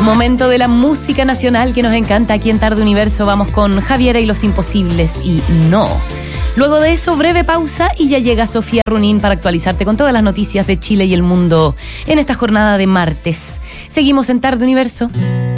Momento de la música nacional que nos encanta aquí en Tarde Universo. Vamos con Javiera y los Imposibles y No. Luego de eso, breve pausa y ya llega Sofía Runín para actualizarte con todas las noticias de Chile y el mundo en esta jornada de martes. Seguimos en Tarde Universo.